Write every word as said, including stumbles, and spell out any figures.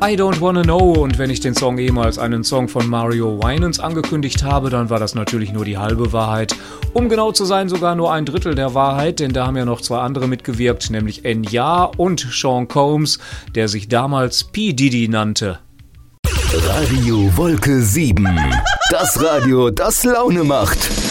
I Don't Wanna Know, und wenn ich den Song eben als einen Song von Mario Winans angekündigt habe, dann war das natürlich nur die halbe Wahrheit. Um genau zu sein, sogar nur ein Drittel der Wahrheit, denn da haben ja noch zwei andere mitgewirkt, nämlich Enya und Sean Combs, der sich damals P. Diddy nannte. Radio Wolke sieben. Das Radio, das Laune macht.